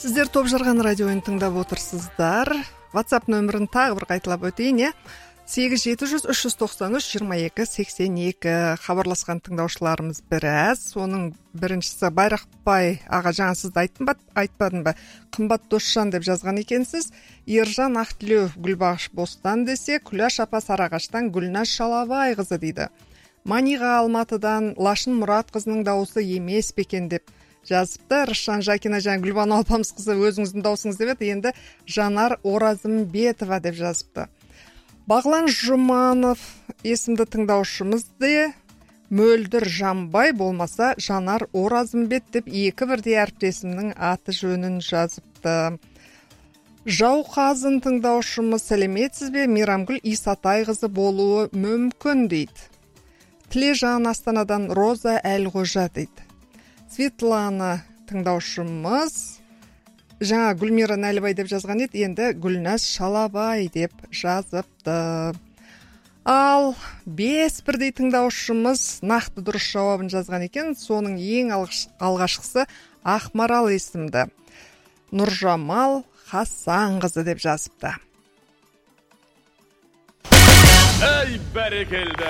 Сіздер топ жарған радионы тыңдап отырсыздар. WhatsApp нөмірін тағы бір қайталап өтейін. 8700-393-22-82 хабарласқан тыңдаушыларымыз біраз. Соның біріншісі Байрақбай аға, жаңа сізді айтпадым ба? Қымбат Досжан деп жазған екенсіз. Ержан Ақтілеу Гүлбағыш Бостан десе, Күләш апа Сарағаштан Гүлназ Шалабай қызы дейді. Маниға Алматыдан Лашын Мұрат қызының дауысы емес пекен деп жазыпты. Рышан Жакина жаңа Гүлбану алпамыс қызы өзіңіздің даусыңыз деп еді, енді Жанар Оразымбетова деп жазыпты. Бағлан Жұманов есімді тыңдаушымыз де Мөлдір Жамбай болмаса Жанар Оразымбет деп екі бірдей әріптесімнің аты жөнін жазыпты. Жауқазын тыңдаушымыз сәлеметсіз бе? Мейрамгүл Исатайқызы болуы мүмкін дейді. Тілежан Астанадан Роза Әлғожа дейді. Светлана тыңдаушымыз жаңа Гүлмира Нәлібай деп жазған еді, енді Гүлназ Шалабай деп жазыпты. Ал 5 бірдей тыңдаушымыз нақты дұрыс жауабын жазған екен. Соның ең алғашқысы Ақмарал есімді Нұржамал Хасанқызы деп жазыпты. Ей бәрекелді!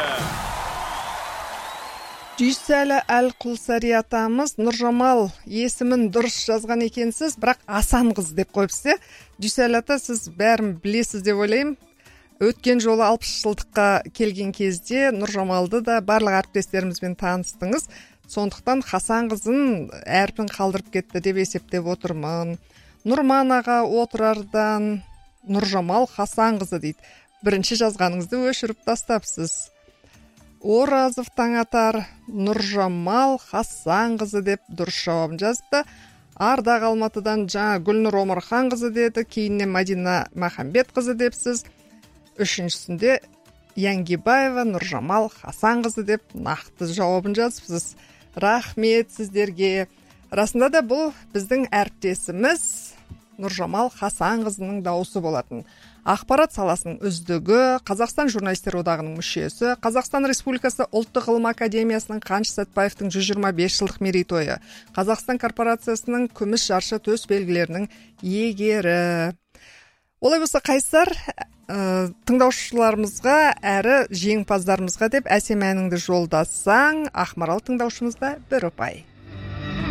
Дүйсәлі Әл-Құлсари атамыз Нұржамал есімін дұрыс жазған екенсіз, бірақ Асан қыз деп қойыпсыз. Дүйсәлі ата, сіз бәрін білесіз деп ойлаймын. Өткен жолы 60 жылдыққа келген кезде Нұржамалды да барлық әріптестерімізбен таныстыңыз. Сондықтан Хасан қызын әрпін қалдырып кетті деп есептеп отырмын. Нұрман аға Отырардан Нұржамал Хасан қызы дейді. Бірінші жазғаныңызды өшіріп тастапсыз. Оразов Таңатар Нұржамал Хасан қызы деп дұрыс жауабын жазды. Ардақ Алматыдан жаңа Гүлнұр Омархан қызы деді, кейіннен Мадина Махамбет қызы депсіз. Үшіншісінде Янгибаева Нұржамал Хасан қызы деп нақты жауабын жазыпсыз. Рахмет сіздерге. Расында да бұл біздің әріптесіміз Нұржамал Хасан қызының дауысы болатын. Ақпарат саласының үздігі, Қазақстан журналистер одағының мүшесі, Қазақстан Республикасы ұлттық ғылым академиясының Қаныш Сәтпаевтың 125 жылдық мерейтойы, Қазақстан корпорациясының күміс жаршы төс белгілерінің иегері. Олай болса, Қайсар тыңдаушыларымызға әрі жеңімпаздарымызға деп әсем әніңді жолдасаң, Ақмарал тыңдаушымызда бір ұпай.